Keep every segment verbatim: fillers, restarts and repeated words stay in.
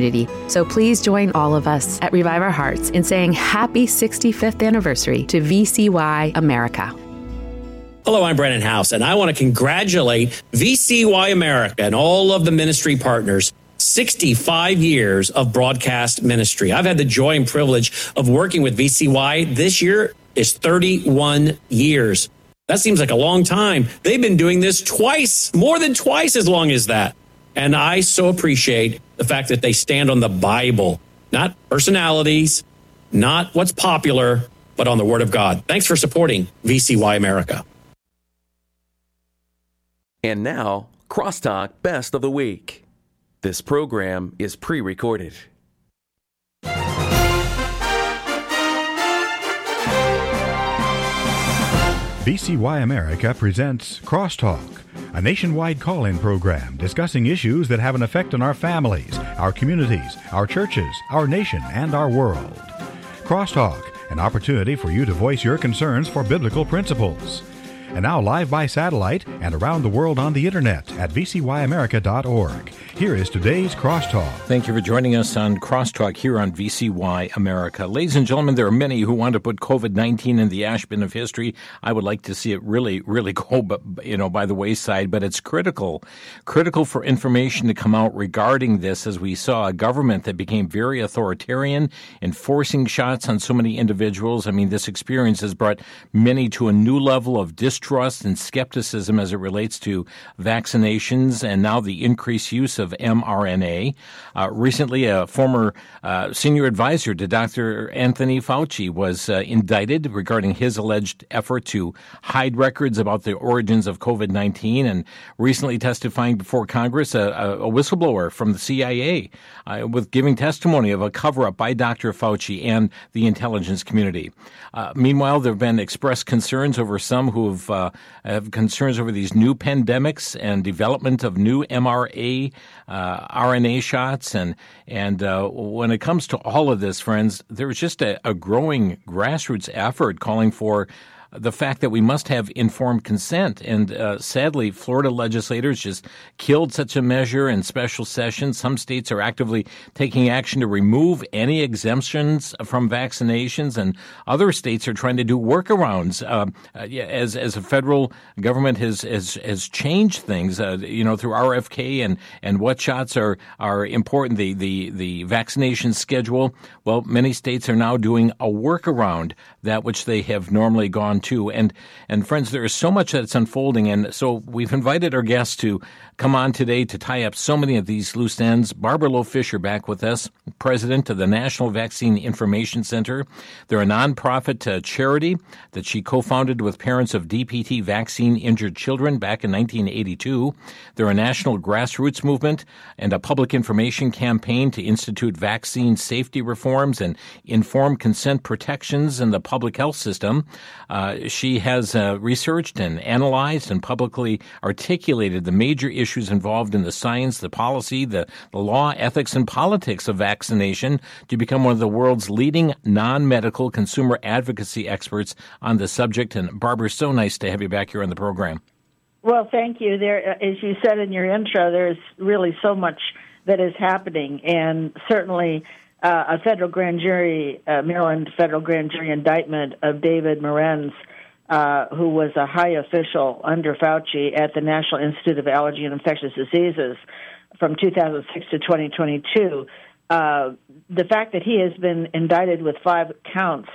community. So please join all of us at Revive Our Hearts in saying happy sixty-fifth anniversary to V C Y America. Hello, I'm Brandon House, and I want to congratulate V C Y America and all of the ministry partners. sixty-five years of broadcast ministry. I've had the joy and privilege of working with V C Y. This year is thirty-one years. That seems like a long time. They've been doing this twice, more than twice as long as that. And I so appreciate the fact that they stand on the Bible, not personalities, not what's popular, but on the Word of God. Thanks for supporting V C Y America. And now, Crosstalk Best of the Week. This program is pre-recorded. V C Y America presents Crosstalk, a nationwide call-in program discussing issues that have an effect on our families, our communities, our churches, our nation, and our world. Crosstalk, an opportunity for you to voice your concerns for biblical principles. And now live by satellite and around the world on the internet at v c y america dot org. Here is today's Crosstalk. Thank you for joining us on Crosstalk here on V C Y America. Ladies and gentlemen, there are many who want to put COVID nineteen in the ash bin of history. I would like to see it really, really go, you know, by the wayside, but it's critical, critical for information to come out regarding this, as we saw a government that became very authoritarian, enforcing shots on so many individuals. I mean, this experience has brought many to a new level of distrust and skepticism as it relates to vaccinations, and now the increased use of mRNA. Uh, recently, a former uh, senior advisor to Doctor Anthony Fauci was uh, indicted regarding his alleged effort to hide records about the origins of COVID nineteen, and recently testifying before Congress, a, a whistleblower from the C I A uh, with giving testimony of a cover-up by Doctor Fauci and the intelligence community. Uh, meanwhile, there have been expressed concerns over some who have, uh, have concerns over these new pandemics and development of new mRNA Uh, R N A shots. And and uh, when it comes to all of this, friends, there's just a, a growing grassroots effort calling for the fact that we must have informed consent. And uh, sadly, Florida legislators just killed such a measure in special session. Some states are actively taking action to remove any exemptions from vaccinations, and other states are trying to do workarounds. Uh, as as a federal government has has, has changed things, uh, you know, through R F K and, and what shots are are important, the, the the vaccination schedule. Well, many states are now doing a workaround that which they have normally gone to. And, and friends, there is so much that's unfolding. And so we've invited our guests to come on today to tie up so many of these loose ends. Barbara Loe Fisher back with us, president of the National Vaccine Information Center. They're a nonprofit uh, charity that she co-founded with parents of D P T vaccine-injured children back in nineteen eighty-two. They're a national grassroots movement and a public information campaign to institute vaccine safety reforms and inform consent protections in the public health system. Uh, she has uh, researched and analyzed and publicly articulated the major issues involved in the science, the policy, the, the law, ethics, and politics of vaccination to become one of the world's leading non-medical consumer advocacy experts on the subject. And Barbara, so nice to have you back here on the program. Well, thank you. There, as you said in your intro, there's really so much that is happening, and certainly Uh, a federal grand jury, uh, Maryland federal grand jury indictment of David Marantz, uh, who was a high official under Fauci at the National Institute of Allergy and Infectious Diseases from two thousand six to twenty twenty-two. Uh, the fact that he has been indicted with five counts,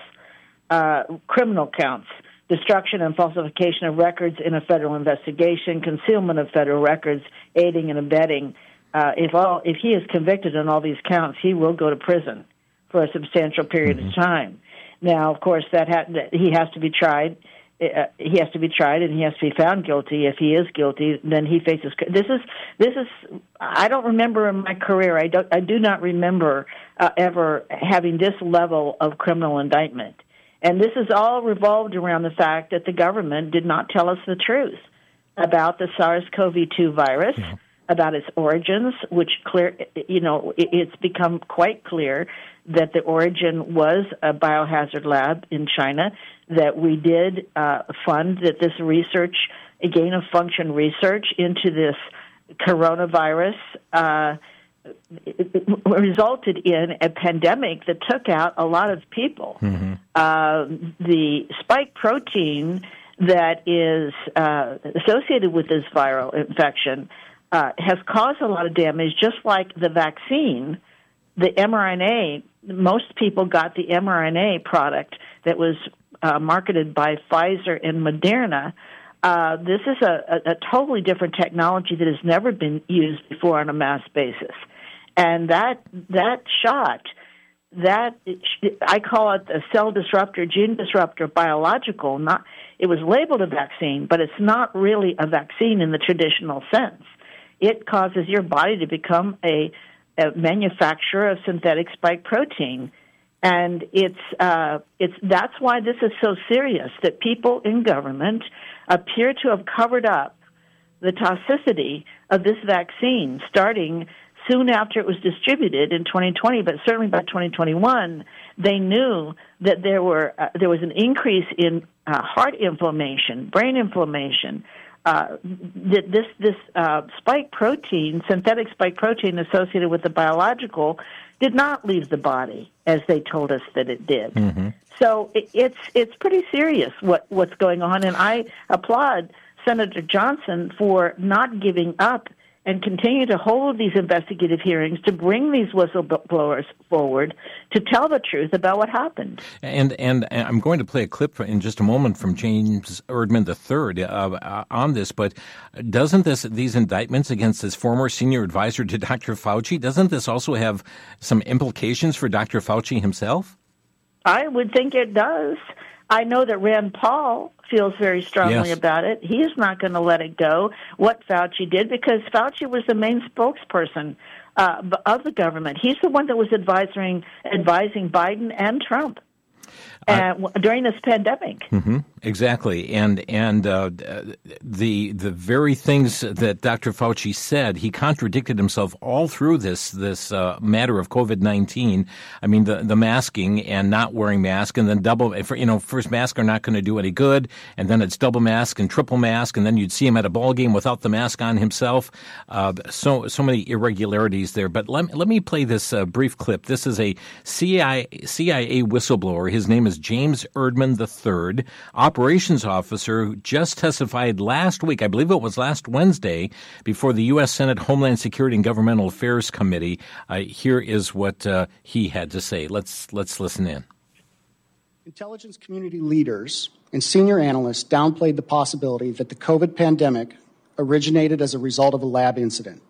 uh, criminal counts, destruction and falsification of records in a federal investigation, concealment of federal records, aiding and abetting. Uh, if all if he is convicted on all these counts, he will go to prison for a substantial period mm-hmm. of time. Now, of course, that, ha- that he has to be tried. Uh, he has to be tried, and he has to be found guilty. If he is guilty, then he faces. This is this is. I don't remember in my career. I don't. I do not remember uh, ever having this level of criminal indictment. And this is all revolved around the fact that the government did not tell us the truth about the SARS-C o V two virus. Mm-hmm. About its origins, which clear, you know, it's become quite clear that the origin was a biohazard lab in China, that we did uh, fund that this research, gain of function research into this coronavirus, uh, it, it resulted in a pandemic that took out a lot of people. Mm-hmm. Uh, the spike protein that is uh, associated with this viral infection uh, has caused a lot of damage, just like the vaccine. The mRNA, most people got the mRNA product that was uh, marketed by Pfizer and Moderna. Uh, this is a, a, a totally different technology that has never been used before on a mass basis. And that that shot, that I call it a cell disruptor, gene disruptor, biological. Not it was labeled a vaccine, but it's not really a vaccine in the traditional sense. It causes your body to become a, a manufacturer of synthetic spike protein, and it's uh, it's that's why this is so serious. That people in government appear to have covered up the toxicity of this vaccine, starting soon after it was distributed in twenty twenty, but certainly by twenty twenty-one, they knew that there were uh, there was an increase in uh, heart inflammation, brain inflammation. Uh, that this this uh, spike protein, synthetic spike protein associated with the biological, did not leave the body as they told us that it did. Mm-hmm. So it, it's it's pretty serious what, what's going on, and I applaud Senator Johnson for not giving up and continue to hold these investigative hearings to bring these whistleblowers forward to tell the truth about what happened. And and I'm going to play a clip in just a moment from James Erdman the third uh, on this, but doesn't this these indictments against this former senior advisor to Doctor Fauci, doesn't this also have some implications for Doctor Fauci himself? I would think it does. I know that Rand Paul feels very strongly yes. about it. He is not going to let it go, what Fauci did, because Fauci was the main spokesperson uh, of the government. He's the one that was advising, advising Biden and Trump uh, during this pandemic. Mm-hmm, exactly. And and uh, the the very things that Doctor Fauci said, he contradicted himself all through this this uh, matter of COVID nineteen. I mean, the, the masking and not wearing mask, and then double, you know, first masks are not going to do any good, and then it's double mask and triple mask, and then you'd see him at a ball game without the mask on himself. Uh, so so many irregularities there. But let, let me play this uh, brief clip. This is a C I A, C I A whistleblower. His name is James Erdman the third, operations officer, who just testified last week, I believe it was last Wednesday, before the U S Senate Homeland Security and Governmental Affairs Committee. Uh, here is what uh, he had to say. Let's let's listen in. Intelligence community leaders and senior analysts downplayed the possibility that the COVID pandemic originated as a result of a lab incident.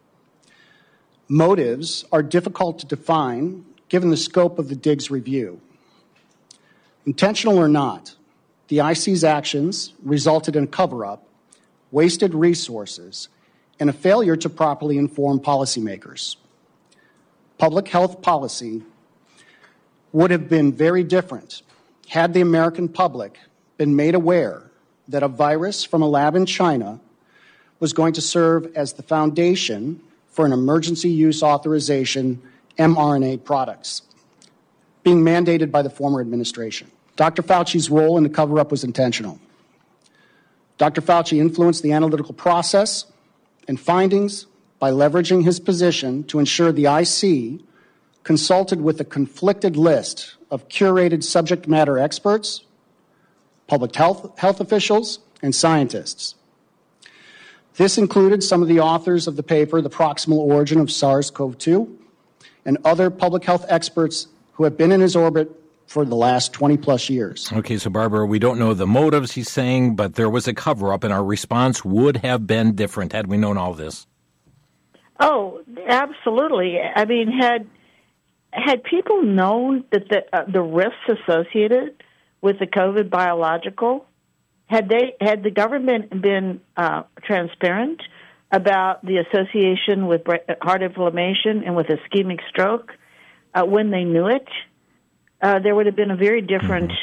Motives are difficult to define given the scope of the D I G's review. Intentional or not, the I C's actions resulted in a cover-up, wasted resources, and a failure to properly inform policymakers. Public health policy would have been very different had the American public been made aware that a virus from a lab in China was going to serve as the foundation for an emergency use authorization mRNA products being mandated by the former administration. Doctor Fauci's role in the cover-up was intentional. Doctor Fauci influenced the analytical process and findings by leveraging his position to ensure the I C consulted with a conflicted list of curated subject matter experts, public health, health officials, and scientists. This included some of the authors of the paper, The Proximal Origin of SARS-C o V two, and other public health experts who have been in his orbit for the last twenty plus years. Okay, so Barbara, we don't know the motives he's saying, but there was a cover-up, and our response would have been different had we known all this. Oh, absolutely. I mean, had had people known that the uh, the risks associated with the COVID biological, had they had the government been uh, transparent about the association with heart inflammation and with ischemic stroke uh, when they knew it, uh, there would have been a very different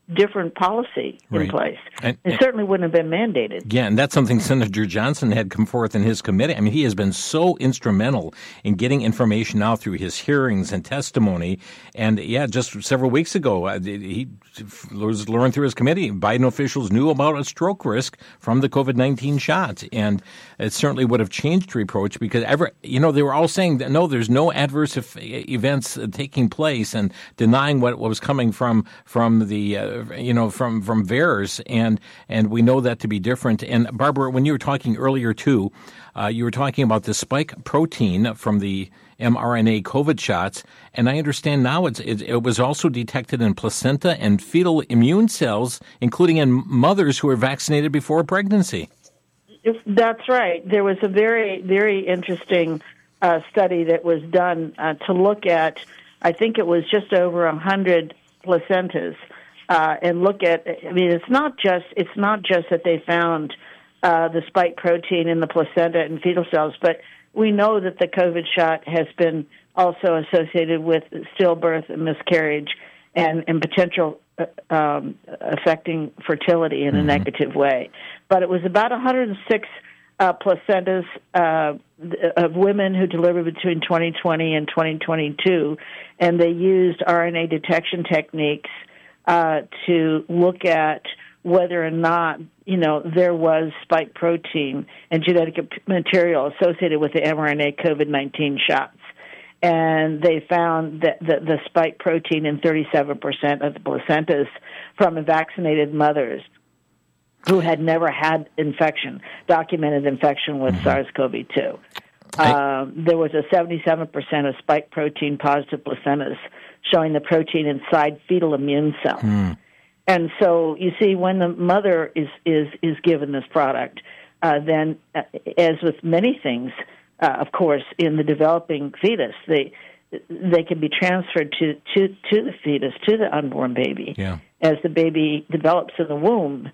different policy in Right. place. And- it certainly wouldn't have been mandated. Yeah, and that's something Senator Johnson had come forth in his committee. I mean, he has been so instrumental in getting information out through his hearings and testimony. And yeah, just several weeks ago, uh, he was luring through his committee. Biden officials knew about a stroke risk from the COVID nineteen shot. And it certainly would have changed reproach because, ever, you know, they were all saying that, no, there's no adverse events taking place and denying what, what was coming from from the, uh, you know, from, from V A E R S. And, and we know that to be different. And Barbara, when you were talking earlier too, uh, you were talking about the spike protein from the mRNA COVID shots, and I understand now it's, it, it was also detected in placenta and fetal immune cells, including in mothers who were vaccinated before pregnancy. That's right. There was a very, very interesting uh, study that was done uh, to look at, I think it was just over one hundred placentas, uh, and look at, I mean, it's not just, it's not just that they found uh, the spike protein in the placenta and fetal cells, but we know that the COVID shot has been also associated with stillbirth and miscarriage and, and potential uh, um, affecting fertility in mm-hmm. a negative way. But it was about one hundred six uh, placentas uh, of women who delivered between twenty twenty and twenty twenty-two, and they used R N A detection techniques uh, to look at whether or not, you know, there was spike protein and genetic material associated with the mRNA COVID nineteen shots. And they found that the, the spike protein in thirty-seven percent of the placentas from vaccinated mothers who had never had infection, documented infection with mm-hmm. SARS-C o V two. Um, there was a seventy-seven percent of spike protein positive placentas showing the protein inside fetal immune cells. Mm. And so you see, when the mother is, is, is given this product, uh, then uh, as with many things, uh, of course, in the developing fetus, they they can be transferred to, to, to the fetus, to the unborn baby, yeah. as the baby develops in the womb.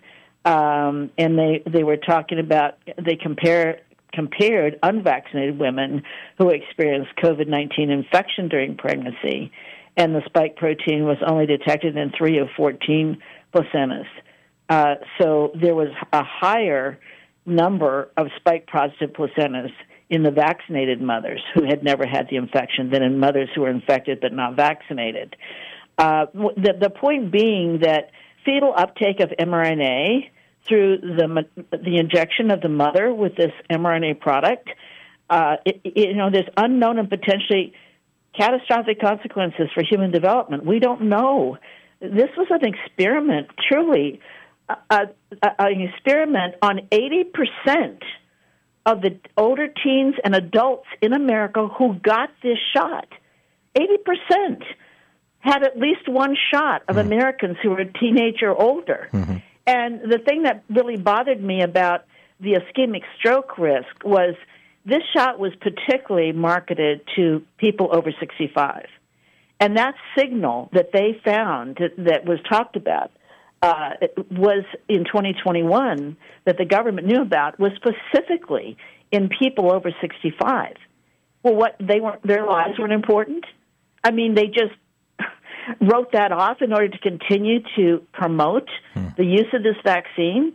Um, and they, they were talking about, they compare compared unvaccinated women who experienced COVID nineteen infection during pregnancy, and the spike protein was only detected in three of fourteen placentas. Uh, so there was a higher number of spike-positive placentas in the vaccinated mothers who had never had the infection than in mothers who were infected but not vaccinated. Uh, the, the point being that fetal uptake of mRNA through the the injection of the mother with this mRNA product, uh, it, it, you know, there's unknown and potentially catastrophic consequences for human development. We don't know. This was an experiment, truly, uh, uh, an experiment on eighty percent of the older teens and adults in America who got this shot. eighty percent had at least one shot of mm-hmm. Americans who were a teenager or older. Mm-hmm. And the thing that really bothered me about the ischemic stroke risk was this shot was particularly marketed to people over sixty-five. And that signal that they found that, that was talked about uh, was in twenty twenty-one that the government knew about was specifically in people over sixty-five. Well, what they weren't, their lives weren't important? I mean, they just wrote that off in order to continue to promote hmm. the use of this vaccine.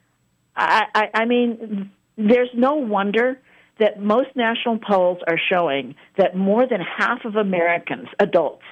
I, I, I mean, there's no wonder that most national polls are showing that more than half of Americans, adults,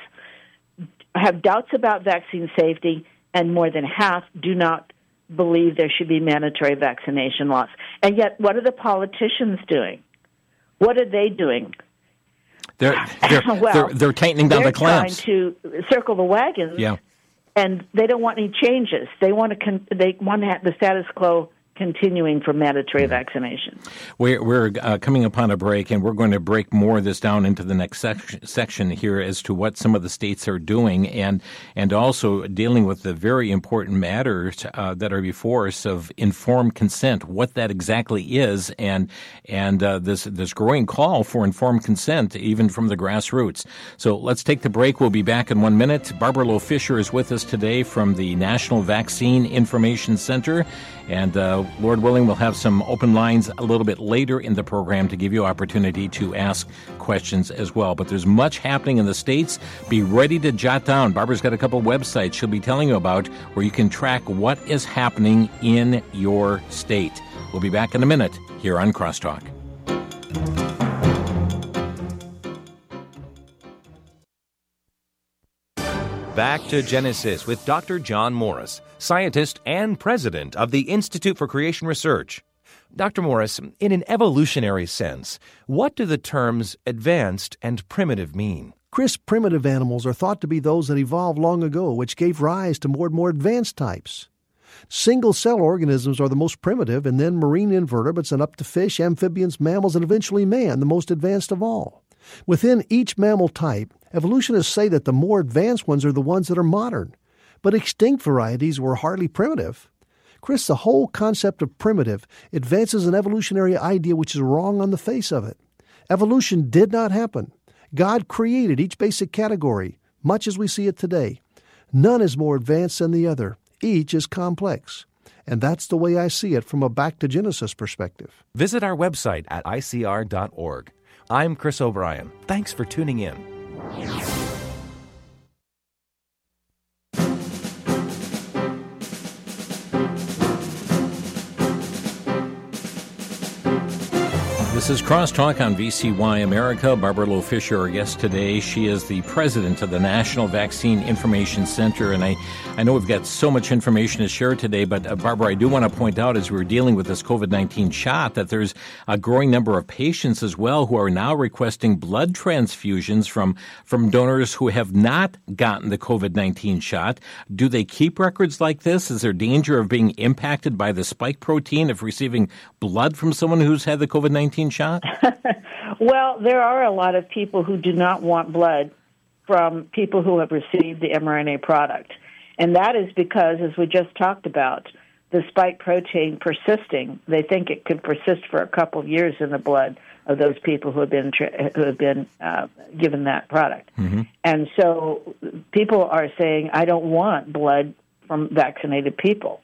have doubts about vaccine safety, and more than half do not believe there should be mandatory vaccination laws. And yet, what are the politicians doing? What are they doing? They're they're, well, they're, they're tightening down the clamps. They're trying to circle the wagons, yeah. and they don't want any changes. They want to con- they want to have the status quo continuing for mandatory mm-hmm. vaccination. We're, we're uh, coming upon a break, and we're going to break more of this down into the next sec- section here as to what some of the states are doing, and and also dealing with the very important matters uh, that are before us of informed consent, what that exactly is, and and uh, this this growing call for informed consent, even from the grassroots. So let's take the break. We'll be back in one minute. Barbara Loe Fisher is with us today from the National Vaccine Information Center, and uh, Lord willing, we'll have some open lines a little bit later in the program to give you opportunity to ask questions as well. But there's much happening in the States. Be ready to jot down. Barbara's got a couple websites she'll be telling you about where you can track what is happening in your state. We'll be back in a minute here on Crosstalk. Back to Genesis with Doctor John Morris, scientist and president of the Institute for Creation Research. Doctor Morris, in an evolutionary sense, what do the terms advanced and primitive mean? Chris, primitive animals are thought to be those that evolved long ago, which gave rise to more and more advanced types. Single-cell organisms are the most primitive, and then marine invertebrates and up to fish, amphibians, mammals, and eventually man, the most advanced of all. Within each mammal type, evolutionists say that the more advanced ones are the ones that are modern, but extinct varieties were hardly primitive. Chris, the whole concept of primitive advances an evolutionary idea which is wrong on the face of it. Evolution did not happen. God created each basic category, much as we see it today. None is more advanced than the other. Each is complex. And that's the way I see it from a back to Genesis perspective. Visit our website at I C R dot org. I'm Chris O'Brien. Thanks for tuning in. This is Crosstalk on V C Y America. Barbara Loe Fisher, our guest today. She is the president of the National Vaccine Information Center. And I, I know we've got so much information to share today, but uh, Barbara, I do want to point out as we're dealing with this COVID nineteen shot that there's a growing number of patients as well who are now requesting blood transfusions from, from donors who have not gotten the COVID nineteen shot. Do they keep records like this? Is there danger of being impacted by the spike protein if receiving blood from someone who's had the COVID nineteen shot? Well, there are a lot of people who do not want blood from people who have received the mRNA product. And that is because, as we just talked about, the spike protein persisting, they think it could persist for a couple of years in the blood of those people who have been who have been uh, given that product. Mm-hmm. And so people are saying, I don't want blood from vaccinated people.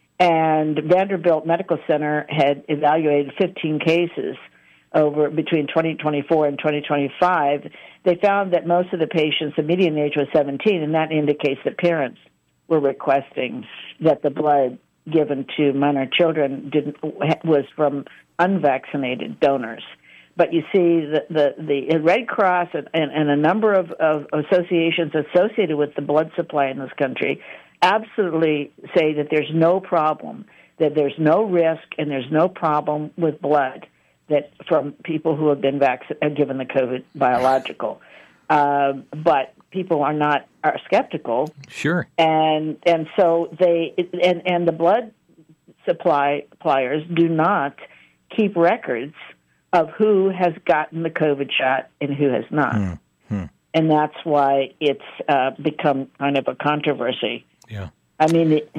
And Vanderbilt Medical Center had evaluated fifteen cases over between twenty twenty-four and twenty twenty-five. They found that most of the patients, the median age was seventeen, and that indicates that parents were requesting that the blood given to minor children didn't was from unvaccinated donors. But you see, the the, the Red Cross and, and, and a number of, of associations associated with the blood supply in this country absolutely say that there's no problem, that there's no risk, and there's no problem with blood that from people who have been vac- given the COVID biological. Uh, but people are not are skeptical. Sure. And and so they and, and the blood supply suppliers do not keep records of who has gotten the COVID shot and who has not. Mm-hmm. And that's why it's uh, become kind of a controversy. Yeah. I mean, it,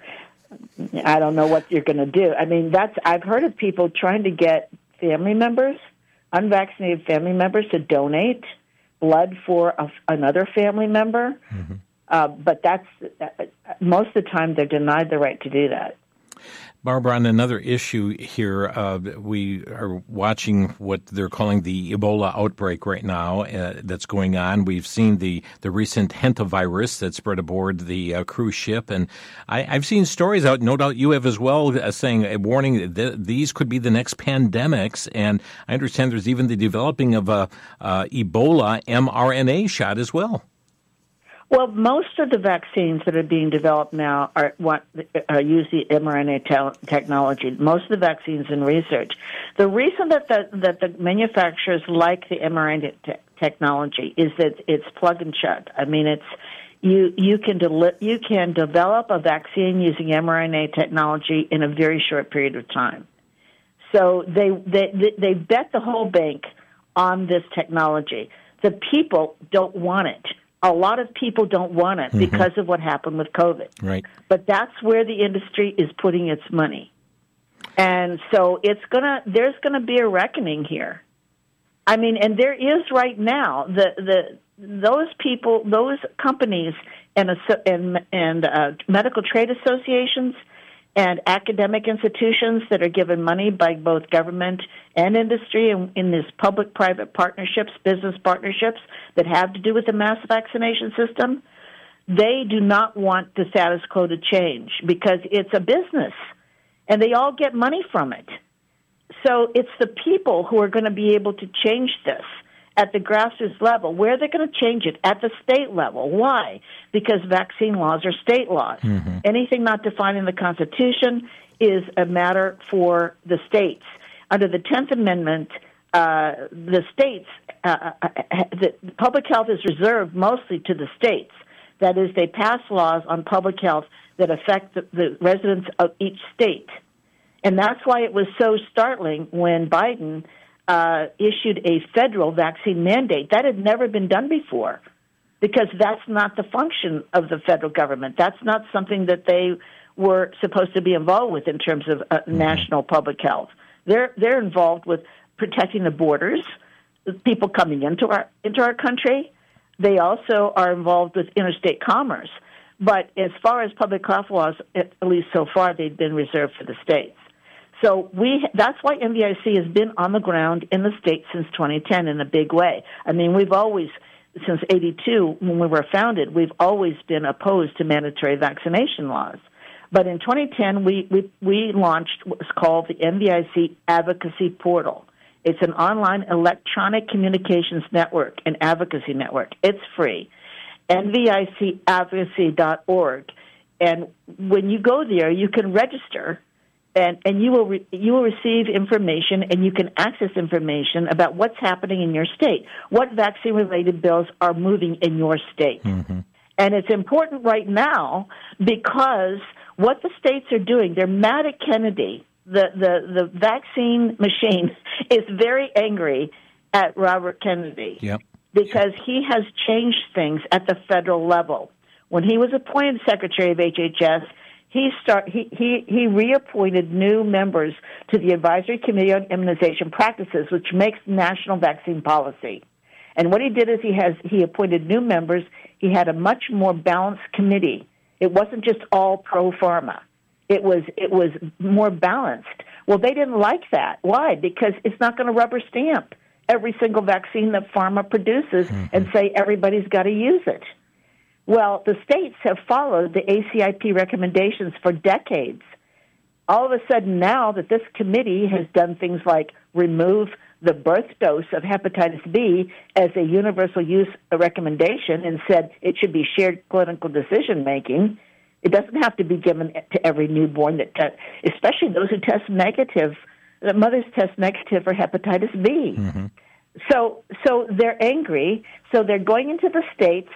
I don't know what you're going to do. I mean, that's I've heard of people trying to get family members, unvaccinated family members, to donate blood for a, another family member. Mm-hmm. Uh, but that's uh, most of the time they're denied the right to do that. Barbara, on another issue here, uh, we are watching what they're calling the Ebola outbreak right now uh, that's going on. We've seen the, the recent hantavirus that spread aboard the uh, cruise ship. And I, I've seen stories out, no doubt you have as well, uh, saying, a warning that these could be the next pandemics. And I understand there's even the developing of a uh, Ebola mRNA shot as well. Well, most of the vaccines that are being developed now are what are use the mRNA te- technology. Most of the vaccines in research. The reason that the that the manufacturers like the mRNA te- technology is that it's plug and chug. I mean, it's you you can deli- you can develop a vaccine using mRNA technology in a very short period of time. So they they they bet the whole bank on this technology. The people don't want it. A lot of people don't want it mm-hmm. because of what happened with COVID. Right. But that's where the industry is putting its money. And so it's gonna there's gonna be a reckoning here. I mean, and there is right now. The the those people, those companies and and and uh, medical trade associations and academic institutions that are given money by both government and industry in, in these public-private partnerships, business partnerships that have to do with the mass vaccination system, they do not want the status quo to change because it's a business, and they all get money from it. So it's the people who are going to be able to change this at the grassroots level. Where are they going to change it? At the state level. Why? Because vaccine laws are state laws. Mm-hmm. Anything not defined in the Constitution is a matter for the states. Under the tenth Amendment, uh, the states, uh, the public health is reserved mostly to the states. That is, they pass laws on public health that affect the, the residents of each state. And that's why it was so startling when Biden uh, issued a federal vaccine mandate. That had never been done before because that's not the function of the federal government. That's not something that they were supposed to be involved with in terms of uh, mm-hmm. national public health. They're they're involved with protecting the borders, people coming into our into our country. They also are involved with interstate commerce. But as far as public health laws, at least so far, they've been reserved for the states. So we that's why M V I C has been on the ground in the states since twenty ten in a big way. I mean, we've always, since eighty-two, when we were founded, we've always been opposed to mandatory vaccination laws. But in twenty ten, we, we, we launched what's called the M V I C Advocacy Portal. It's an online electronic communications network, an advocacy network. It's free, N V I C advocacy dot org. And when you go there, you can register, and, and you will re, you will receive information, and you can access information about what's happening in your state, what vaccine-related bills are moving in your state. Mm-hmm. And it's important right now because what the states are doing, they're mad at Kennedy. The, the, the vaccine machine is very angry at Robert Kennedy yep. because he has changed things at the federal level. When he was appointed Secretary of H H S, he start he, he, he reappointed new members to the Advisory Committee on Immunization Practices, which makes national vaccine policy. And what he did is he has he appointed new members. He had a much more balanced committee. It wasn't just all pro-pharma. It was it was more balanced. Well, they didn't like that. Why? Because it's not going to rubber stamp every single vaccine that pharma produces mm-hmm. and say everybody's got to use it. Well, the states have followed the A C I P recommendations for decades. All of a sudden now that this committee has done things like remove the birth dose of hepatitis B as a universal use recommendation and said it should be shared clinical decision-making, it doesn't have to be given to every newborn, that, te- especially those who test negative. The mothers test negative for hepatitis B. Mm-hmm. So, so they're angry. So they're going into the states.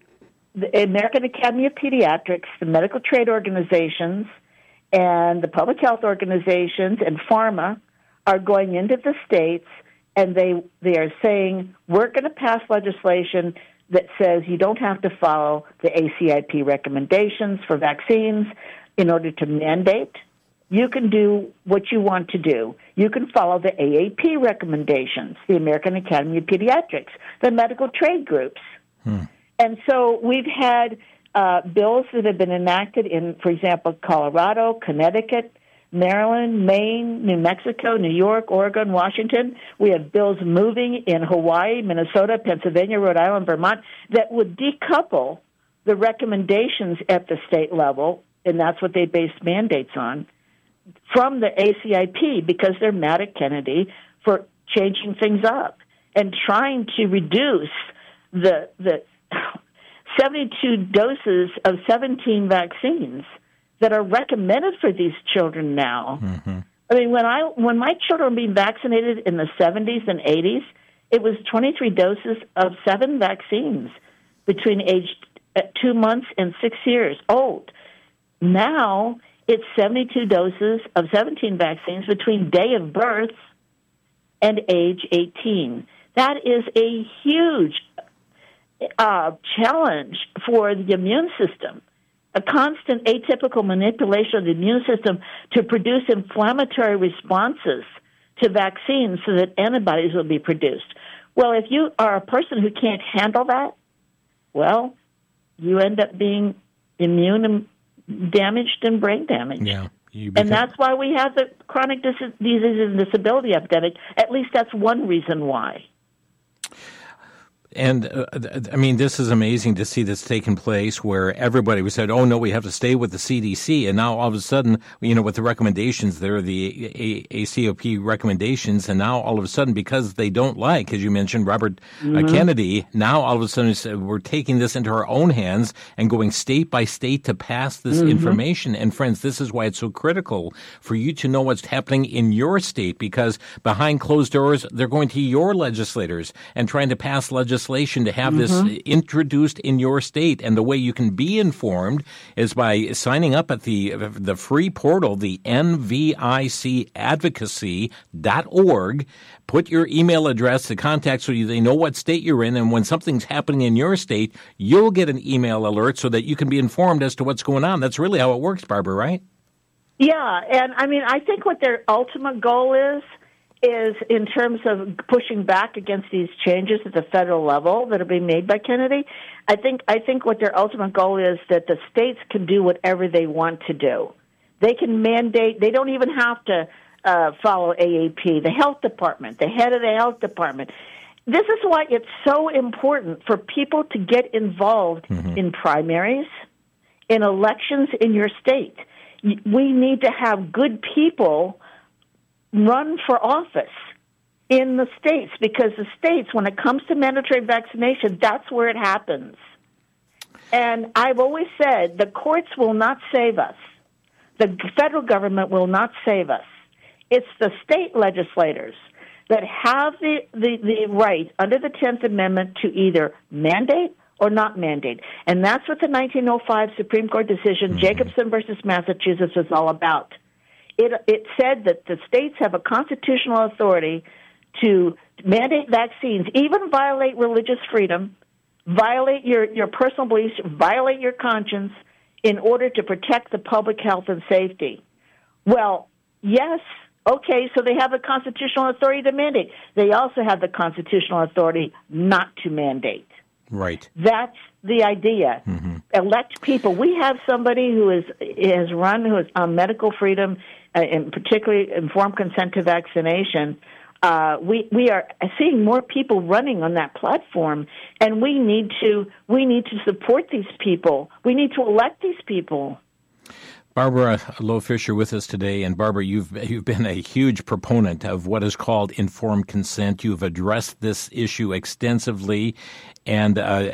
The American Academy of Pediatrics, the medical trade organizations, and the public health organizations and pharma are going into the states, and they they are saying we're going to pass legislation that says you don't have to follow the A C I P recommendations for vaccines in order to mandate. You can do what you want to do. You can follow the A A P recommendations, the American Academy of Pediatrics, the medical trade groups. Hmm. And so we've had uh, bills that have been enacted in, for example, Colorado, Connecticut, Maryland, Maine, New Mexico, New York, Oregon, Washington. We have bills moving in Hawaii, Minnesota, Pennsylvania, Rhode Island, Vermont that would decouple the recommendations at the state level, and that's what they base mandates on, from the A C I P because they're mad at Kennedy for changing things up and trying to reduce the the seventy-two doses of seventeen vaccines that are recommended for these children now. Mm-hmm. I mean, when I when my children were being vaccinated in the seventies and eighties, it was twenty-three doses of seven vaccines between age two months and six years old. Now it's seventy-two doses of seventeen vaccines between day of birth and age eighteen. That is a huge uh, challenge for the immune system. A constant atypical manipulation of the immune system to produce inflammatory responses to vaccines so that antibodies will be produced. Well, if you are a person who can't handle that, well, you end up being immune and damaged and brain damaged. Yeah, You and that's why we have the chronic dis- disease and disability epidemic. At least that's one reason why. And, uh, I mean, this is amazing to see this taking place where everybody was said, oh, no, we have to stay with the C D C. And now all of a sudden, you know, with the recommendations, there are the A C O P recommendations. And now all of a sudden, because they don't like, as you mentioned, Robert mm-hmm. uh, Kennedy, now all of a sudden we're taking this into our own hands and going state by state to pass this mm-hmm. information. And friends, this is why it's so critical for you to know what's happening in your state, because behind closed doors, they're going to your legislators and trying to pass legislation to have mm-hmm. this introduced in your state. And the way you can be informed is by signing up at the the free portal, the N V I C advocacy dot org. Put your email address, the contact, so they know what state you're in. And when something's happening in your state, you'll get an email alert so that you can be informed as to what's going on. That's really how it works, Barbara, right? Yeah. And I mean, I think what their ultimate goal is, is in terms of pushing back against these changes at the federal level that are being made by Kennedy. I think I think what their ultimate goal is that the states can do whatever they want to do. They can mandate. They don't even have to uh, follow A A P. The health department, the head of the health department. This is why it's so important for people to get involved mm-hmm. in primaries, in elections in your state. We need to have good people run for office in the states, because the states, when it comes to mandatory vaccination, that's where it happens. And I've always said the courts will not save us. The federal government will not save us. It's the state legislators that have the, the, the right under the tenth Amendment to either mandate or not mandate. And that's what the nineteen oh five Supreme Court decision, mm-hmm. Jacobson versus Massachusetts, is all about. It, it said that the states have a constitutional authority to mandate vaccines, even violate religious freedom, violate your, your personal beliefs, violate your conscience in order to protect the public health and safety. Well, yes, okay, so they have the constitutional authority to mandate. They also have the constitutional authority not to mandate. Right. That's the idea. Mm-hmm. Elect people. We have somebody who is has run, who is on medical freedom, uh, and particularly informed consent to vaccination. Uh, we we are seeing more people running on that platform, and we need to we need to support these people. We need to elect these people. Barbara Loe Fisher with us today. And Barbara, you've you've been a huge proponent of what is called informed consent. You've addressed this issue extensively. And uh,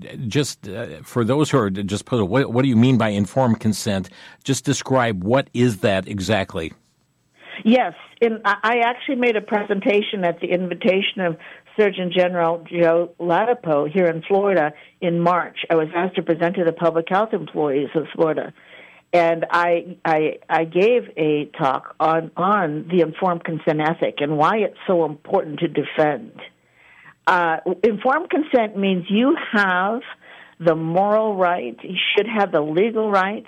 just uh, for those who are just puzzled, what, what do you mean by informed consent? Just describe what is that exactly? Yes. In, I actually made a presentation at the invitation of Surgeon General Joe Ladapo here in Florida in March. I was asked to present to the public health employees of Florida. And I, I I gave a talk on, on the informed consent ethic and why it's so important to defend. Uh, informed consent means you have the moral right, you should have the legal right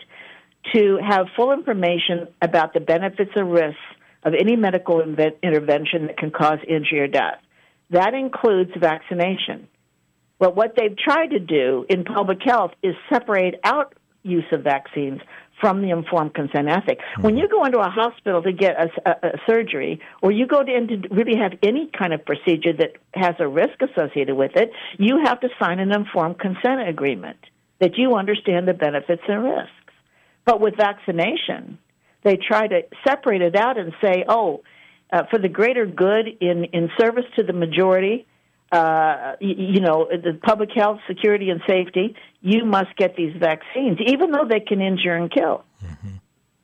to have full information about the benefits or risks of any medical inve- intervention that can cause injury or death. That includes vaccination. But what they've tried to do in public health is separate out use of vaccines from the informed consent ethic. When you go into a hospital to get a, a, a surgery, or you go to, in to really have any kind of procedure that has a risk associated with it, you have to sign an informed consent agreement that you understand the benefits and risks. But with vaccination, they try to separate it out and say, oh, uh, for the greater good in, in service to the majority, Uh, you, you know, the public health, security, and safety, you must get these vaccines, even though they can injure and kill. Mm-hmm.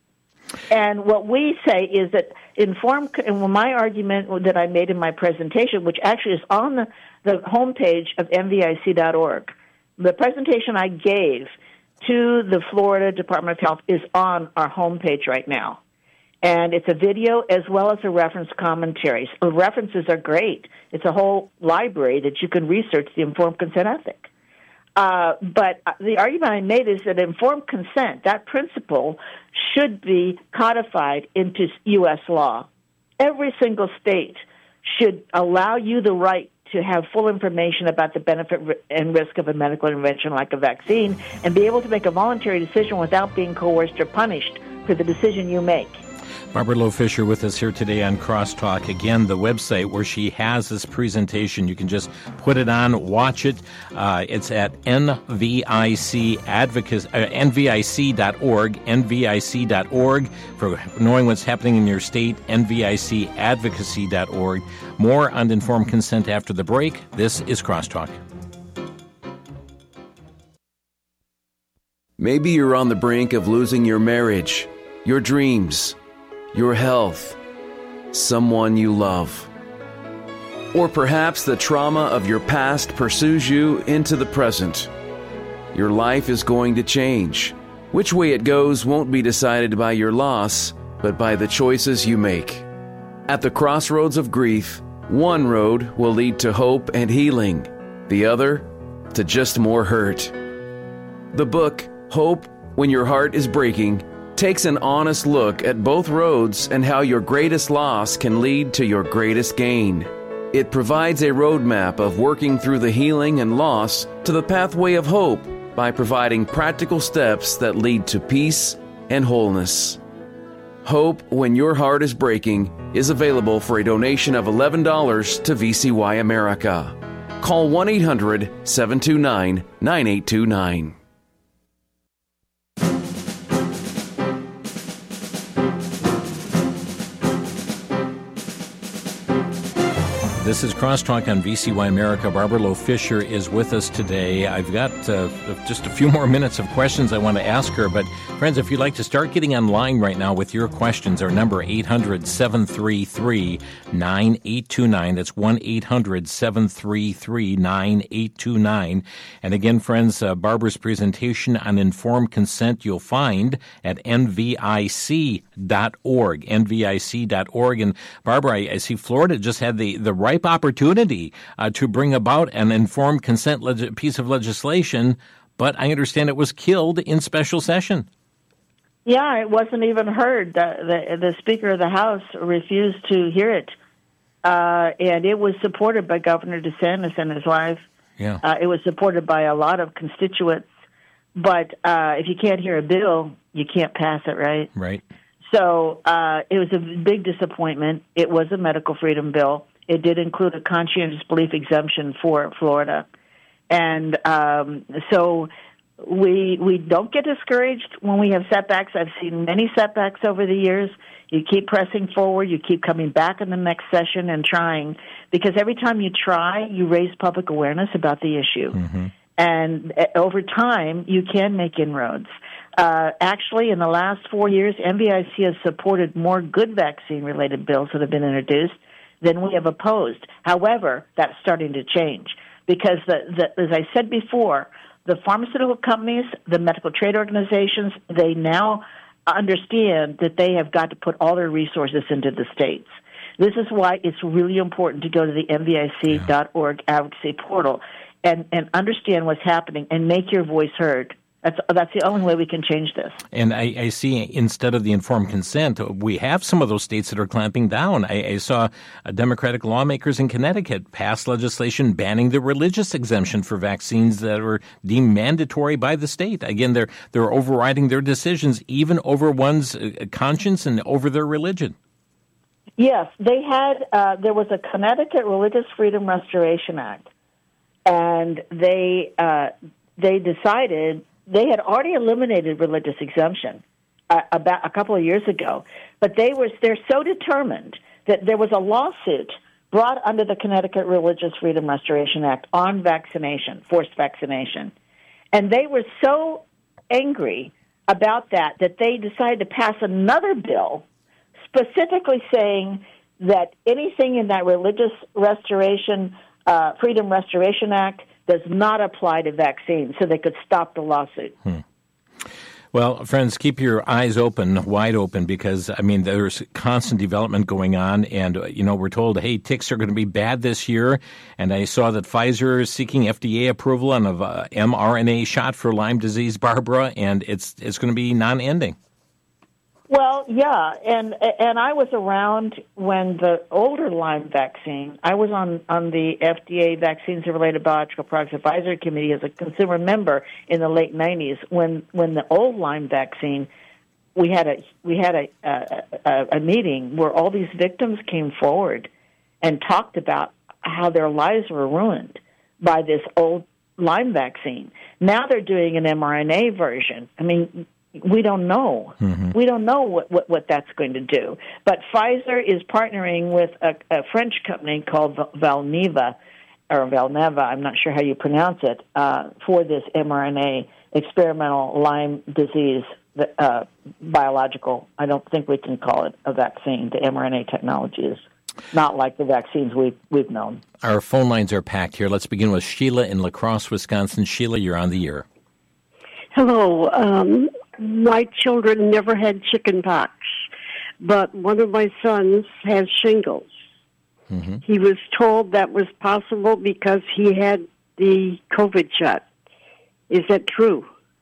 And what we say is that informed, and my argument that I made in my presentation, which actually is on the, the homepage of N V I C dot org, the presentation I gave to the Florida Department of Health is on our homepage right now. And it's a video as well as a reference commentary. So references are great. It's a whole library that you can research the informed consent ethic. Uh, but the argument I made is that informed consent, that principle, should be codified into U S law. Every single state should allow you the right to have full information about the benefit and risk of a medical intervention like a vaccine and be able to make a voluntary decision without being coerced or punished for the decision you make. Barbara Loe Fisher with us here today on Crosstalk. Again, the website where she has this presentation, you can just put it on, watch it. Uh, it's at N V I C advocacy, uh, N V I C dot org, N V I C dot org. For knowing what's happening in your state, N V I C advocacy dot org. More on informed consent after the break. This is Crosstalk. Maybe you're on the brink of losing your marriage, your dreams, your health, someone you love. Or perhaps the trauma of your past pursues you into the present. Your life is going to change. Which way it goes won't be decided by your loss, but by the choices you make. At the crossroads of grief, one road will lead to hope and healing, the other to just more hurt. The book, Hope When Your Heart is Breaking, takes an honest look at both roads and how your greatest loss can lead to your greatest gain. It provides a roadmap of working through the healing and loss to the pathway of hope by providing practical steps that lead to peace and wholeness. Hope When Your Heart is Breaking is available for a donation of eleven dollars to V C Y America. Call one eight hundred seven two nine nine eight two nine. This is Crosstalk on V C Y America. Barbara Loe Fisher is with us today. I've got uh, just a few more minutes of questions I want to ask her. But, friends, if you'd like to start getting online right now with your questions, our number eight hundred seven three three nine eight two nine. That's one eight hundred seven three three nine eight two nine. And again, friends, uh, Barbara's presentation on informed consent you'll find at N V I C dot org, N V I C dot org. And, Barbara, I, I see Florida just had the, the right opportunity uh, to bring about an informed consent leg- piece of legislation, but I understand it was killed in special session. Yeah, it wasn't even heard. The, the, the Speaker of the House refused to hear it, uh, and it was supported by Governor DeSantis and his wife. Yeah, uh, it was supported by a lot of constituents, but uh, if you can't hear a bill, you can't pass it, right? Right. So uh, it was a big disappointment. It was a medical freedom bill. It did include a conscientious belief exemption for Florida. And um, so we we don't get discouraged when we have setbacks. I've seen many setbacks over the years. You keep pressing forward. You keep coming back in the next session and trying, because every time you try, you raise public awareness about the issue. Mm-hmm. And over time, you can make inroads. Uh, actually, in the last four years, N V I C has supported more good vaccine-related bills that have been introduced than we have opposed. However, that's starting to change because, the, the, as I said before, the pharmaceutical companies, the medical trade organizations, they now understand that they have got to put all their resources into the states. This is why it's really important to go to the N V I C dot org yeah. advocacy portal and, and understand what's happening and make your voice heard. That's that's the only way we can change this. And I, I see instead of the informed consent, we have some of those states that are clamping down. I, I saw uh, Democratic lawmakers in Connecticut pass legislation banning the religious exemption for vaccines that were deemed mandatory by the state. Again, they're they're overriding their decisions even over one's conscience and over their religion. Yes, they had. Uh, there was a Connecticut Religious Freedom Restoration Act, and they uh, they decided. They had already eliminated religious exemption uh, about a couple of years ago, but they were they're so determined that there was a lawsuit brought under the Connecticut Religious Freedom Restoration Act on vaccination, forced vaccination, and they were so angry about that that they decided to pass another bill specifically saying that anything in that Religious Restoration uh, Freedom Restoration Act does not apply to vaccines, so they could stop the lawsuit. Hmm. Well, friends, keep your eyes open, wide open, because, I mean, there's constant development going on, and, you know, we're told, hey, ticks are going to be bad this year, and I saw that Pfizer is seeking F D A approval on an uh, mRNA shot for Lyme disease, Barbara, and it's it's going to be non-ending. Well, yeah, and and I was around when the older Lyme vaccine, I was on, on the F D A Vaccines and Related Biological Products Advisory Committee as a consumer member in the late nineties when, when the old Lyme vaccine we had a we had a, a a meeting where all these victims came forward and talked about how their lives were ruined by this old Lyme vaccine. Now they're doing an mRNA version. I mean, we don't know. Mm-hmm. We don't know what, what, what that's going to do. But Pfizer is partnering with a, a French company called Valneva, or Valneva, I'm not sure how you pronounce it, uh, for this mRNA experimental Lyme disease uh, biological. I don't think we can call it a vaccine. The mRNA technology is not like the vaccines we've, we've known. Our phone lines are packed here. Let's begin with Sheila in La Crosse, Wisconsin. Sheila, you're on the air. Hello. Um, my children never had chicken pox, but one of my sons has shingles. Mm-hmm. He was told that was possible because he had the COVID shot. Is that true?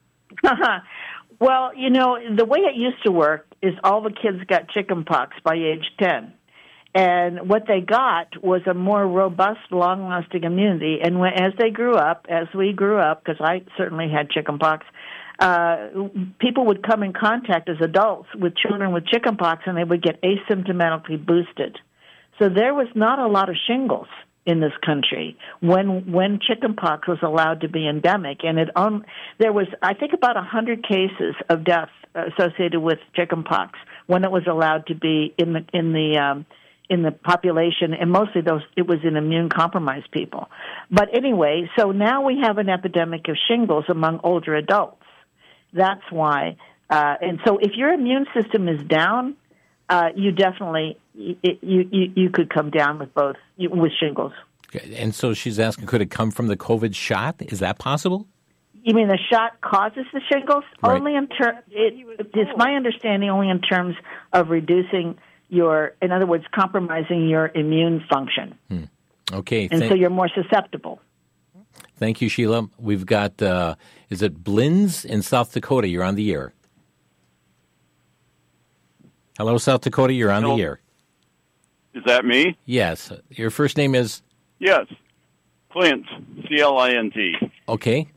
Well, you know, the way it used to work is all the kids got chicken pox by age ten. And what they got was a more robust, long-lasting immunity. And when, as they grew up, as we grew up, because I certainly had chicken pox, uh, people would come in contact as adults with children with chicken pox, and they would get asymptomatically boosted. So there was not a lot of shingles in this country when when chickenpox was allowed to be endemic, and it um, there was I think about a hundred cases of death associated with chickenpox when it was allowed to be in the in the um, in the population, and mostly those it was in immune compromised people. But anyway, so now we have an epidemic of shingles among older adults. That's why, uh, and so if your immune system is down, uh, you definitely you, you you could come down with both with shingles. And so she's asking, could it come from the COVID shot? Is that possible? You mean the shot causes the shingles? Right. Only in ter- it, it's my understanding only in terms of reducing your, in other words, compromising your immune function. Hmm. Okay. And Th- so you're more susceptible. Thank you, Sheila. We've got, uh, is it Blins in South Dakota? You're on the air. Hello, South Dakota. You're on Hello. the air. Is that me? Yes. Your first name is? Yes. Clint, C L I N T. Okay.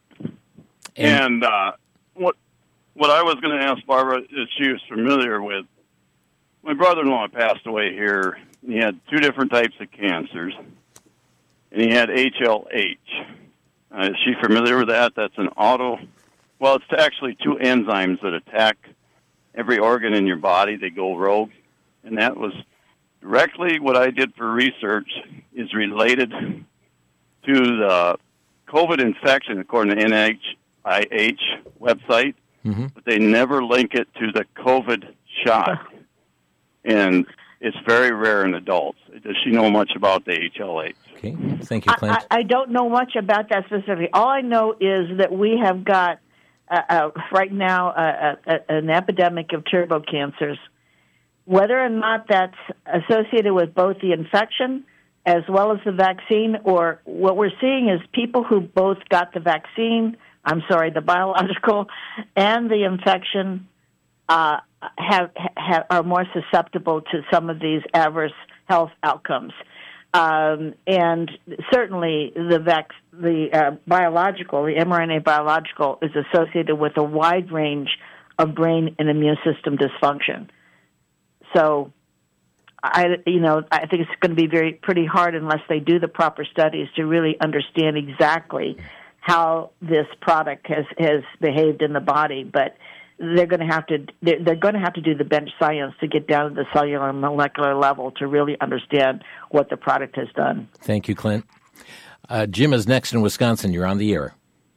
And, and uh, what what I was going to ask Barbara is she was familiar with, my brother-in-law passed away here. He had two different types of cancers, and he had H L H. Uh, is she familiar with that? That's an auto, well, it's actually two enzymes that attack every organ in your body. They go rogue, and that was directly what I did for research is related to the COVID infection, according to N I H website, mm-hmm. but they never link it to the COVID shot. And it's very rare in adults. Does she know much about the H L H? Okay, thank you, Clint. I, I don't know much about that specifically. All I know is that we have got, uh, uh, right now, uh, uh, an epidemic of turbo cancers. Whether or not that's associated with both the infection as well as the vaccine, or what we're seeing is people who both got the vaccine, I'm sorry, the biological, and the infection uh, have, have are more susceptible to some of these adverse health outcomes. Um, and certainly the vac- the uh, biological, the mRNA biological, is associated with a wide range of brain and immune system dysfunction. So, I, you know, I think it's going to be very pretty hard unless they do the proper studies to really understand exactly how this product has, has behaved in the body. But they're going to have to they're, they're going to have to do the bench science to get down to the cellular and molecular level to really understand what the product has done. Thank you, Clint. Uh, Jim is next in Wisconsin. You're on the air.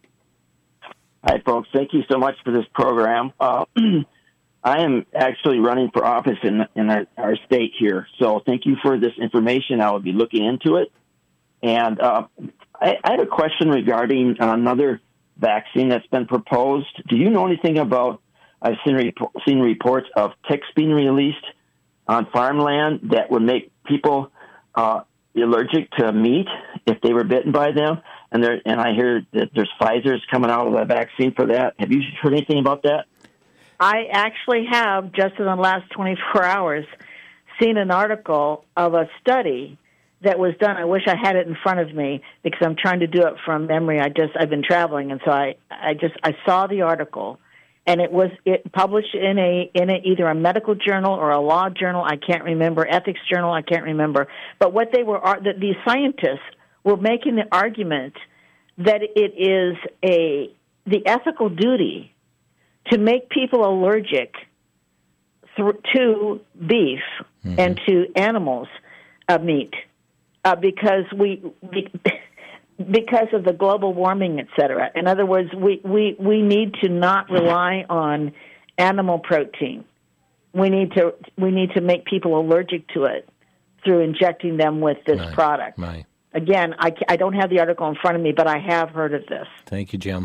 Hi, folks. Thank you so much for this program. Uh, I am actually running for office in in our, our state here, so thank you for this information. I will be looking into it. And uh, I, I had a question regarding another vaccine that's been proposed. Do you know anything about, I've seen, rep- seen reports of ticks being released on farmland that would make people uh, allergic to meat if they were bitten by them. And there, and I hear that there's Pfizer's coming out with a vaccine for that. Have you heard anything about that? I actually have, just in the last twenty-four hours, seen an article of a study that was done. I wish I had it in front of me because I'm trying to do it from memory. I just I've been traveling, and so I, I just I saw the article and it was it published in a in a, either a medical journal or a law journal. I can't remember, ethics journal. I can't remember. But what they were, that these scientists were making the argument that it is a the ethical duty to make people allergic th- to beef mm-hmm. and to animals uh, meat uh, because we. we because of the global warming, et cetera. In other words, we, we, we need to not rely on animal protein. We need to we need to make people allergic to it through injecting them with this right. product. Right. Again, I, I don't have the article in front of me, but I have heard of this. Thank you, Jim.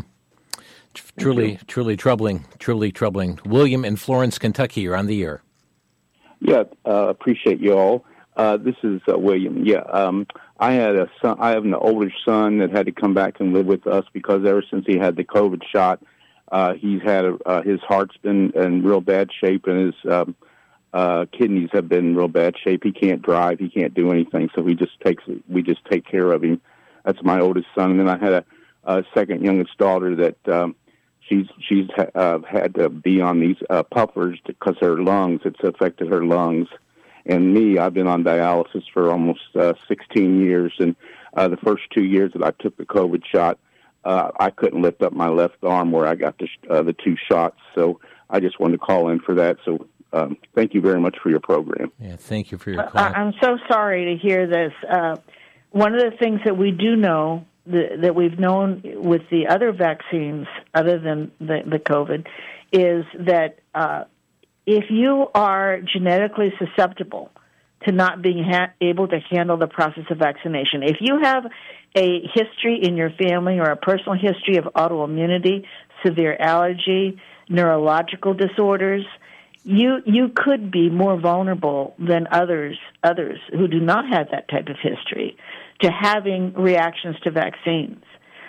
Truly, you. truly troubling, truly troubling. William in Florence, Kentucky, you're on the air. Yeah, uh, appreciate you all. Uh, this is uh, William. Yeah, um, I had a son. I have an older son that had to come back and live with us because ever since he had the COVID shot, uh, he's had a, uh, his heart's been in real bad shape, and his um, uh, kidneys have been in real bad shape. He can't drive. He can't do anything. So he just takes. We just take care of him. That's my oldest son. And then I had a, a second youngest daughter that um, she's she's uh, had to be on these uh, puffers because her lungs. It's affected her lungs. And me, I've been on dialysis for almost uh, sixteen years, and uh, the first two years that I took the COVID shot, uh, I couldn't lift up my left arm where I got the, sh- uh, the two shots, so I just wanted to call in for that. So um, thank you very much for your program. Yeah, thank you for your call. I- I'm so sorry to hear this. Uh, one of the things that we do know, the, that we've known with the other vaccines, other than the, the COVID, is that uh, if you are genetically susceptible to not being ha- able to handle the process of vaccination, if you have a history in your family or a personal history of autoimmunity, severe allergy, neurological disorders, you you could be more vulnerable than others others who do not have that type of history to having reactions to vaccines.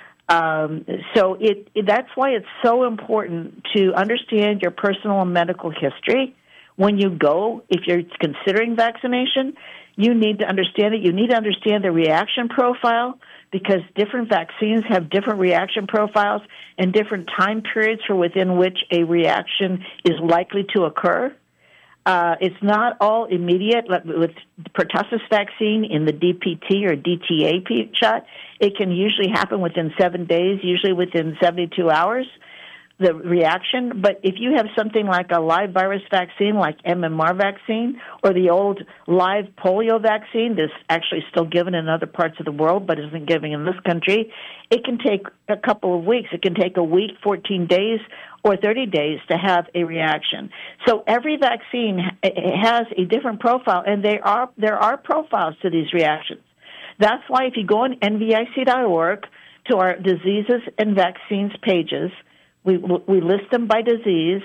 Um, so it, it that's why it's so important to understand your personal and medical history when you go. If you're considering vaccination, you need to understand it. You need to understand the reaction profile because different vaccines have different reaction profiles and different time periods for within which a reaction is likely to occur. Uh, it's not all immediate. Like with the pertussis vaccine in the D P T or D T A shot, it can usually happen within seven days, usually within seventy-two hours, the reaction. But if you have something like a live virus vaccine, like M M R vaccine, or the old live polio vaccine that's actually still given in other parts of the world but isn't given in this country, it can take a couple of weeks. It can take a week, fourteen days, or thirty days to have a reaction. So every vaccine has a different profile, and they are there are profiles to these reactions. That's why if you go on N V I C dot org to our diseases and vaccines pages, we we list them by disease.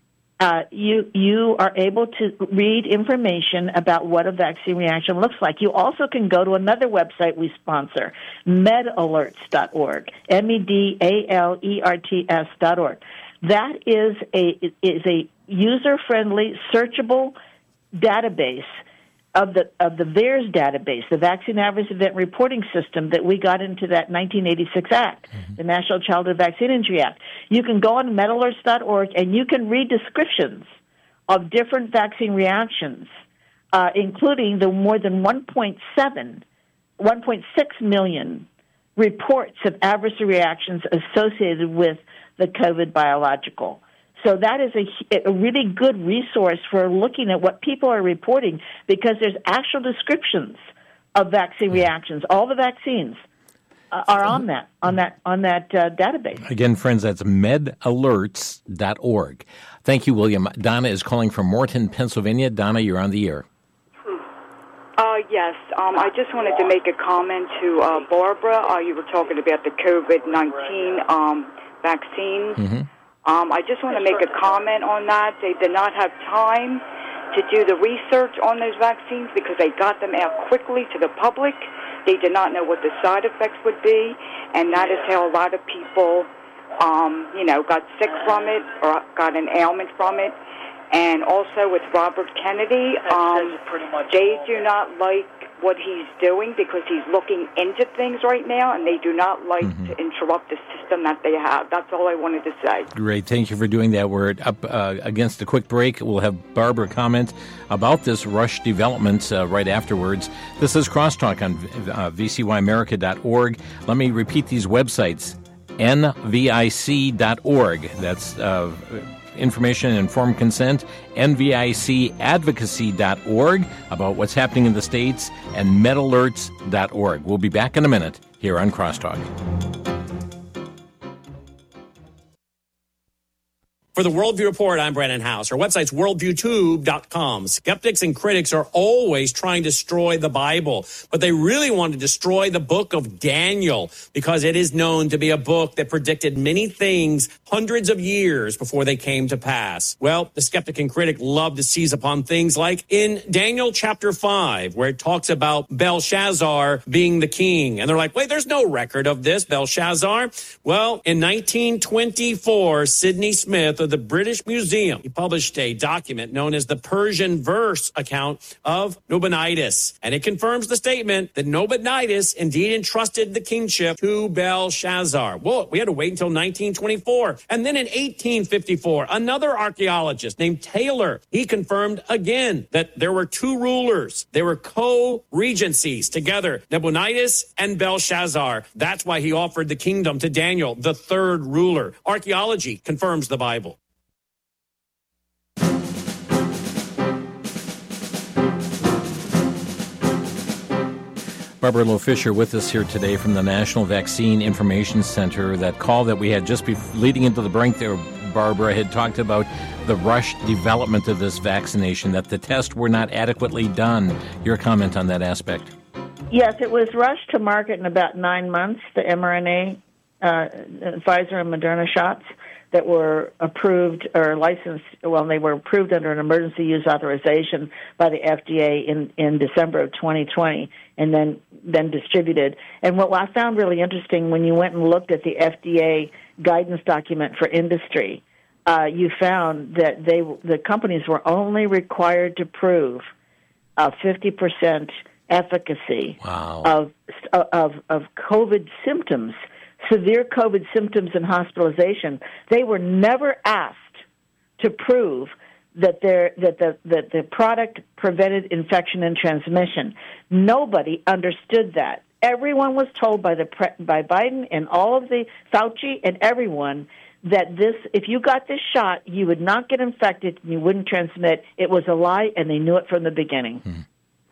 Uh, you you are able to read information about what a vaccine reaction looks like. You also can go to another website we sponsor, med alerts dot org, M E D A L E R T S dot org. That is a is a user-friendly, searchable database of the of the VAERS database, the Vaccine Adverse Event Reporting System that we got into that nineteen eighty-six Act, mm-hmm. the National Childhood Vaccine Injury Act. You can go on med alerts dot org and you can read descriptions of different vaccine reactions, uh, including the more than one point seven, one point six million reports of adverse reactions associated with the COVID biological. So that is a, a really good resource for looking at what people are reporting because there's actual descriptions of vaccine reactions. All the vaccines uh, are on that on that on that uh, database. Again, friends, that's med alerts dot org. Thank you, William. Donna is calling from Morton, Pennsylvania. Donna, you're on the air. Uh, yes, um, I just wanted to make a comment to uh, Barbara. Uh, you were talking about the COVID nineteen um, vaccines. Mm-hmm. Um, I just want to make a comment on that. They did not have time to do the research on those vaccines because they got them out quickly to the public. They did not know what the side effects would be, and that is how a lot of people, um, you know, got sick from it or got an ailment from it. And also with Robert Kennedy, um, they do not like what he's doing because he's looking into things right now, and they do not like mm-hmm. to interrupt the system that they have. That's all I wanted to say. Great. Thank you for doing that. We're up uh, against a quick break. We'll have Barbara comment about this Rush development uh, right afterwards. This is Crosstalk on uh, V C Y America dot org. Let me repeat these websites. N V I C dot org. That's uh, Information and Informed Consent. N V I C advocacy dot org about what's happening in the states, and metalerts dot org. We'll be back in a minute here on Crosstalk. For the Worldview Report, I'm Brandon House. Our website's worldview tube dot com. Skeptics and critics are always trying to destroy the Bible, but they really want to destroy the book of Daniel because it is known to be a book that predicted many things hundreds of years before they came to pass. Well, the skeptic and critic love to seize upon things like in Daniel chapter five, where it talks about Belshazzar being the king. And they're like, wait, there's no record of this, Belshazzar. Well, in nineteen twenty-four, Sidney Smith of the British Museum, he published a document known as the Persian verse account of Nabonidus. And it confirms the statement that Nabonidus indeed entrusted the kingship to Belshazzar. Well, we had to wait until nineteen twenty-four. And then in eighteen fifty-four, another archaeologist named Taylor, he confirmed again that there were two rulers. They were co-regencies together, Nabonidus and Belshazzar. That's why he offered the kingdom to Daniel, the third ruler. Archaeology confirms the Bible. Barbara Loe Fisher with us here today from the National Vaccine Information Center. That call that we had just before, leading into the break there, Barbara, had talked about the rushed development of this vaccination, that the tests were not adequately done. Your comment on that aspect? Yes, it was rushed to market in about nine months, the mRNA, uh, Pfizer and Moderna shots that were approved or licensed, well, they were approved under an emergency use authorization by the F D A in, in December of twenty twenty, and then, then distributed. And what I found really interesting, when you went and looked at the F D A guidance document for industry, uh, you found that they the companies were only required to prove a fifty percent efficacy wow. of, of, of COVID symptoms, severe COVID symptoms and hospitalization. They were never asked to prove that their that the that the product prevented infection and transmission. Nobody understood that. Everyone was told by the by Biden and all of the Fauci and everyone that this, if you got this shot, you would not get infected and you wouldn't transmit. It was a lie, and they knew it from the beginning. Hmm.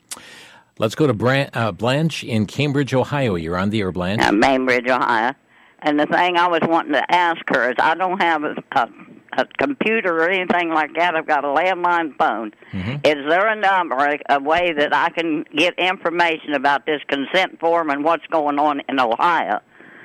Let's go to Bran- uh, Blanche in Cambridge, Ohio. You're on the air, Blanche. Uh, Bainbridge, Ohio. And the thing I was wanting to ask her is, I don't have a, a, a computer or anything like that. I've got a landline phone. Mm-hmm. Is there a number, a, a way that I can get information about this consent form and what's going on in Ohio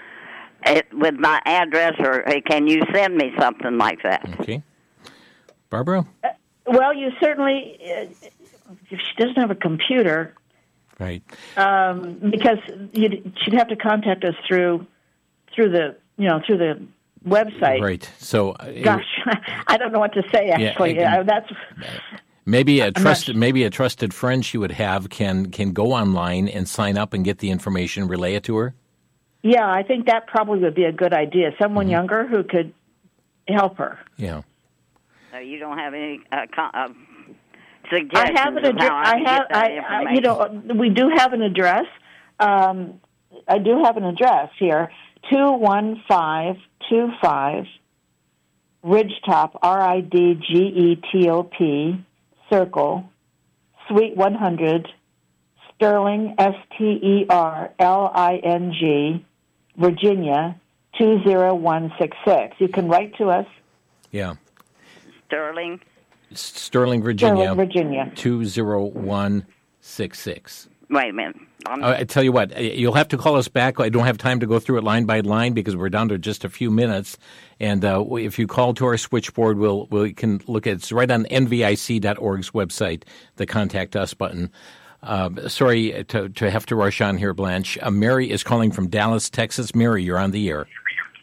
it, with my address, or hey, can you send me something like that? Okay. Barbara? Uh, well, you certainly, uh, if she doesn't have a computer... Right. Um, because you'd, she'd have to contact us through through the you know through the website. Right. So, uh, gosh, I don't know what to say. Actually, yeah, uh, that's maybe a trusted maybe a trusted friend she would have can can go online and sign up and get the information, relay it to her. Yeah, I think that probably would be a good idea. Someone mm-hmm. younger who could help her. Yeah. So you don't have any. Uh, con- uh, I have an address. I have, I, I, you know, we do have an address. Um, I do have an address here: two one five two five Ridgetop, R I D G E T O P Circle, Suite one hundred, Sterling, S T E R L I N G, Virginia two zero one six six. You can write to us. Yeah. Sterling. Sterling, Virginia. Sterling, Virginia. two zero one six six. Wait a minute. Uh, I tell you what, you'll have to call us back. I don't have time to go through it line by line because we're down to just a few minutes. And uh, if you call to our switchboard, we'll we can look at it's right on N V I C dot org's website, the Contact Us button. Uh, sorry to, to have to rush on here, Blanche. Uh, Mary is calling from Dallas, Texas. Mary, you're on the air.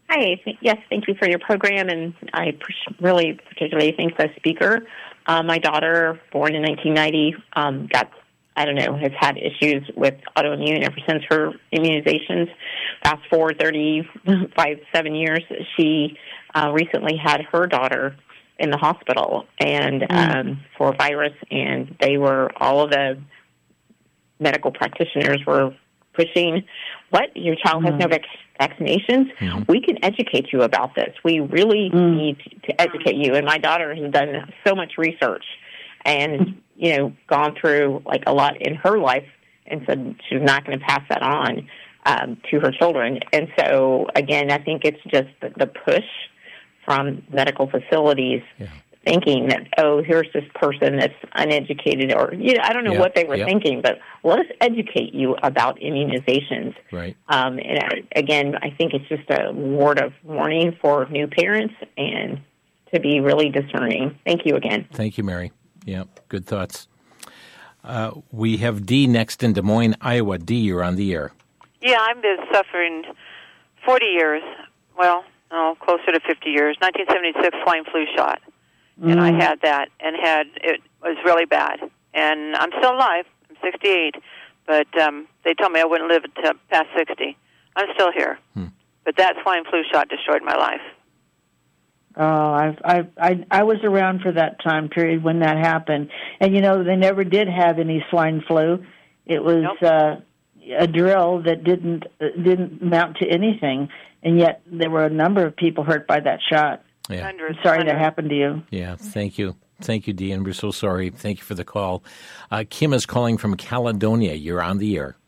Hi. Yes, thank you for your program, and I really particularly thank the speaker. Uh, my daughter, born in nineteen ninety, um, got, I don't know, has had issues with autoimmune ever since her immunizations. Fast forward thirty-five, seven years, she uh, recently had her daughter in the hospital and um, for a virus, and they were, all of the medical practitioners were pushing, what, your child has no vac- vaccinations? Mm-hmm. We can educate you about this. We really mm. need to educate you. And my daughter has done so much research and, you know, gone through, like, a lot in her life and said she's not going to pass that on um, to her children. And so, again, I think it's just the, the push from medical facilities yeah. thinking that, oh, here's this person that's uneducated, or, you know, I don't know yeah. what they were yeah. thinking, but let us educate you about immunizations. Right. Um, and I, again, I think it's just a word of warning for new parents and to be really discerning. Thank you again. Thank you, Mary. Yeah, good thoughts. Uh, we have Dee next in Des Moines, Iowa. Dee, you're on the air. Yeah, I've been suffering forty years, well, no, closer to fifty years, nineteen seventy-six swine flu shot. Mm. And I had that, and had it was really bad. And I'm still alive. I'm sixty-eight, but um, they told me I wouldn't live to past sixty. I'm still here. Hmm. But that swine flu shot destroyed my life. Oh, I, I, I, I was around for that time period when that happened, and you know they never did have any swine flu. It was nope. uh, a drill that didn't uh, didn't amount to anything, and yet there were a number of people hurt by that shot. Yeah. I'm sorry that happened to you. Yeah, thank you. Thank you, Dee, and we're so sorry. Thank you for the call. Uh, Kim is calling from Caledonia. You're on the air.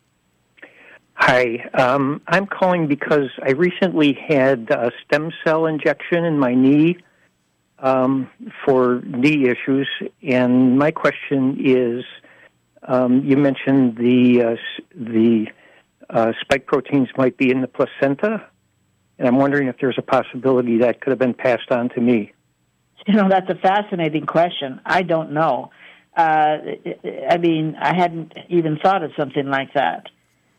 Hi. Um, I'm calling because I recently had a stem cell injection in my knee um, for knee issues, and my question is, um, you mentioned the, uh, the uh, spike proteins might be in the placenta, and I'm wondering if there's a possibility that could have been passed on to me. You know, that's a fascinating question. I don't know. Uh, I mean, I hadn't even thought of something like that.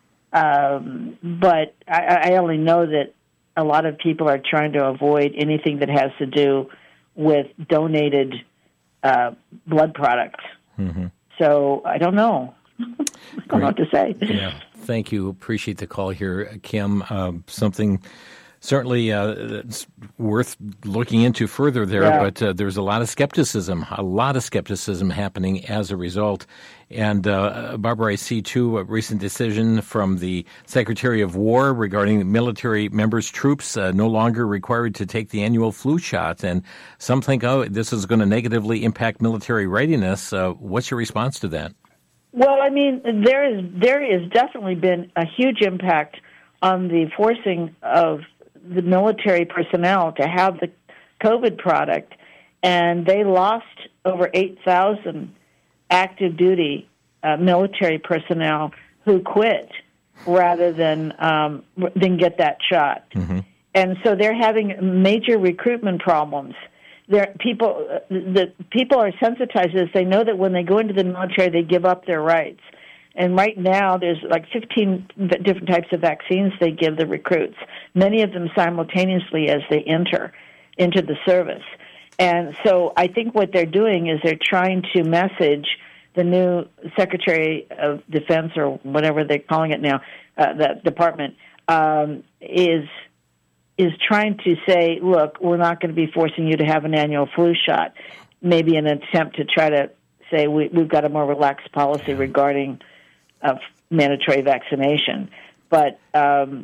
Um, but I, I only know that a lot of people are trying to avoid anything that has to do with donated uh, blood products. Mm-hmm. So I don't know. I don't know what to say. Yeah, thank you. Appreciate the call here, Kim. Uh, something certainly uh, it's worth looking into further there, yeah. but uh, there's a lot of skepticism, a lot of skepticism happening as a result. And, uh, Barbara, I see, too, a recent decision from the Secretary of War regarding military members' troops uh, no longer required to take the annual flu shot. And some think, oh, this is going to negatively impact military readiness. Uh, what's your response to that? Well, I mean, there is there has definitely been a huge impact on the forcing of the military personnel to have the COVID product, and they lost over eight thousand active duty uh, military personnel who quit rather than um, than get that shot. Mm-hmm. And so they're having major recruitment problems. There, people, uh, the people are sensitized to this. They know that when they go into the military, they give up their rights. And right now, there's like fifteen different types of vaccines they give the recruits, many of them simultaneously as they enter into the service. And so I think what they're doing is they're trying to message the new Secretary of Defense, or whatever they're calling it now, uh, the department, um, is is trying to say, look, we're not going to be forcing you to have an annual flu shot, maybe an attempt to try to say we, we've got a more relaxed policy regarding of mandatory vaccination. But um,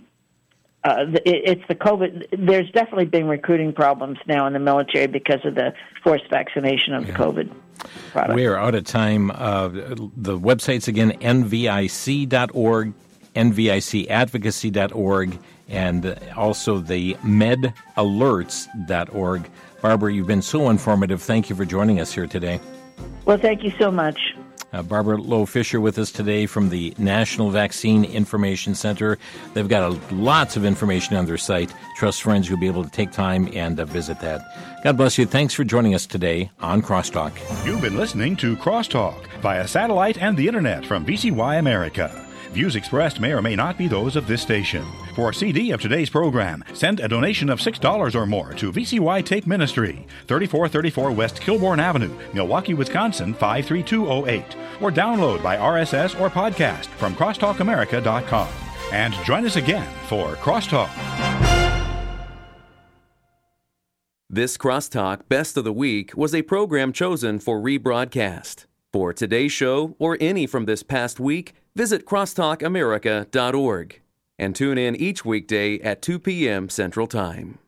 uh, it, it's the COVID. There's definitely been recruiting problems now in the military because of the forced vaccination of yeah. the COVID product. We are out of time. Uh, the website's again N V I C dot org, N V I C advocacy dot org, and also the med alerts dot org. Barbara, you've been so informative. Thank you for joining us here today. Well, thank you so much. Uh, Barbara Lowe Fisher with us today from the National Vaccine Information Center. They've got a, lots of information on their site. Trust friends you'll be able to take time and uh, visit that. God bless you. Thanks for joining us today on Crosstalk. You've been listening to Crosstalk via satellite and the internet from V C Y America. Views expressed may or may not be those of this station. For a C D of today's program, send a donation of six dollars or more to V C Y Take Ministry, thirty-four thirty-four West Kilbourne Avenue, Milwaukee, Wisconsin, five three two oh eight. Or download by R S S or podcast from crosstalk america dot com. And join us again for Crosstalk. This Crosstalk Best of the Week was a program chosen for rebroadcast. For today's show or any from this past week, visit crosstalk america dot org and tune in each weekday at two p.m. Central Time.